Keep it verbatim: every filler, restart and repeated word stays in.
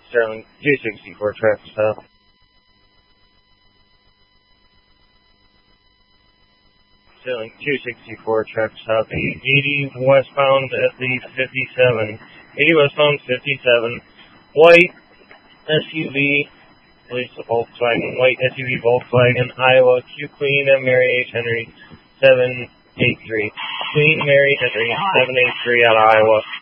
Sterling two sixty-four traffic stop. Sterling two sixty-four traffic stop. eighty westbound at the fifty-seven. eighty westbound fifty-seven. White S U V. At least a Volkswagen. White S U V Volkswagen. Iowa. Q Queen and Mary H. Henry seven eight three. Queen Mary Henry seven eight three out of Iowa.